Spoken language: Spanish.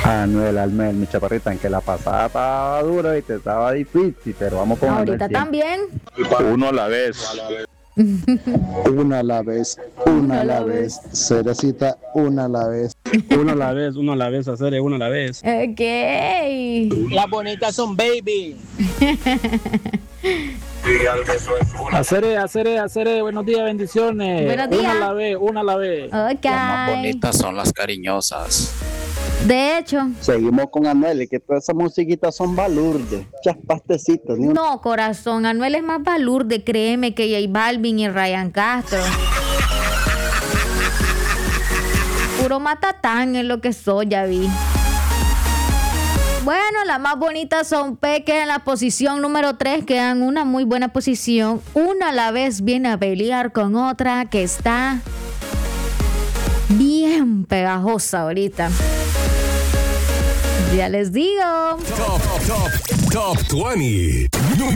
Anuel, Almel, mi chaparrita, en que la pasada estaba dura y te estaba difícil, pero vamos con Anuel Ahorita siempre. también. Uno a la vez. Una a la vez, una a la vez. Cerecita, una a la vez. Uno a la vez, hacer uno a la vez. Ok. Las bonitas son baby. Hacer, buenos días, bendiciones. Buenos días. Una a la vez. Ok. Las más bonitas son las cariñosas. De hecho, Seguimos con Anuel y que todas esas musiquitas son balurdes, chaspastecitos. Ni un... no, corazón. Anuel es más balurde, créeme, que J Balvin y Ryan Castro. Puro matatán es lo que soy, ya vi. Bueno, las más bonitas son Peque en la posición número 3, que dan una muy buena posición. Una a la vez viene a pelear con otra que está bien pegajosa ahorita. Ya les digo. Top 20.